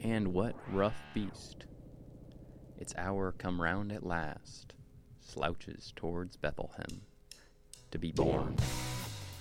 And what rough beast, its hour come round at last, slouches towards Bethlehem to be born?